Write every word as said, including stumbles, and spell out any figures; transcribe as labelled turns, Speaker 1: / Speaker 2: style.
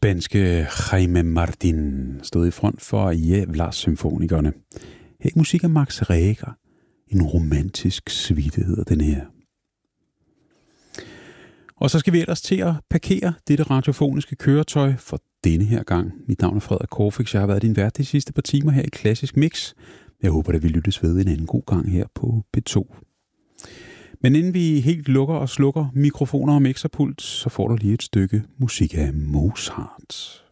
Speaker 1: spanske Jaime Martin stod i front for Jævlar-symfonikerne. Her i musik af Max Reger. En romantisk suite hedder den her. Og så skal vi ellers til at parkere dette radiofoniske køretøj for denne her gang. Mit navn er Frederik Korfix. Jeg har været din vært de sidste par timer her i Klassisk Mix. Jeg håber, at vi lyttes ved en anden god gang her på B to. Men inden vi helt lukker og slukker mikrofoner og mixerpult, så får du lige et stykke musik af Mozart.